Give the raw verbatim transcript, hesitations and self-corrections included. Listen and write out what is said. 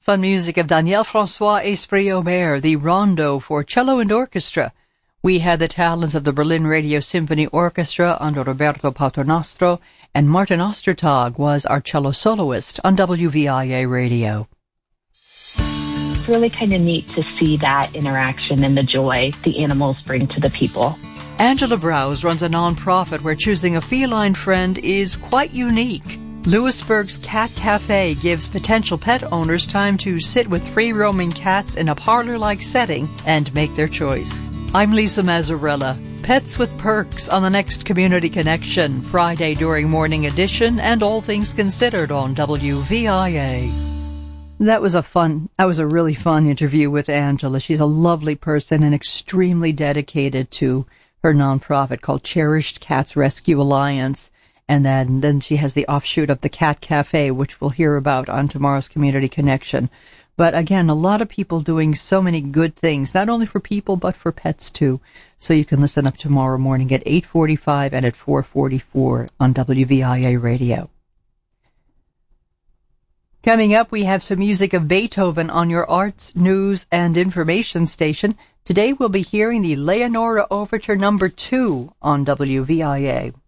Fun music of Daniel Francois Esprit-Aubert, the Rondo for cello and orchestra. We had the talents of the Berlin Radio Symphony Orchestra under Roberto Paternostro, and Martin Ostertag was our cello soloist on W V I A Radio. It's really kind of neat to see that interaction and the joy the animals bring to the people. Angela Browse runs a non-profit where choosing a feline friend is quite unique. Lewisburg's Cat Cafe gives potential pet owners time to sit with free-roaming cats in a parlor-like setting and make their choice. I'm Lisa Mazzarella. Pets with Perks on the next Community Connection, Friday during Morning Edition and All Things Considered on W V I A. That was a fun, that was a really fun interview with Angela. She's a lovely person and extremely dedicated to her nonprofit called Cherished Cats Rescue Alliance. And then, then she has the offshoot of the Cat Cafe, which we'll hear about on tomorrow's Community Connection. But again, a lot of people doing so many good things, not only for people, but for pets too. So you can listen up tomorrow morning at eight forty-five and at four forty-four on W V I A Radio. Coming up, we have some music of Beethoven on your arts, news, and information station. Today we'll be hearing the Leonora Overture number two on W V I A.